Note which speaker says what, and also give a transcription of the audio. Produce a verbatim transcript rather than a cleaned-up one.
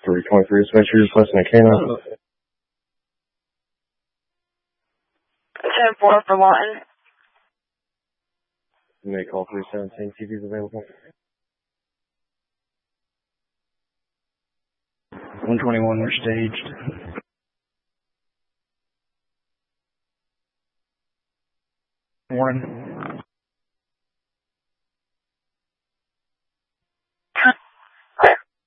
Speaker 1: three twenty-three dispatcher requesting a canine.
Speaker 2: ten four for Lawton.
Speaker 1: You may call three seventeen, T V's available.
Speaker 3: one twenty-one, we're staged. Morning.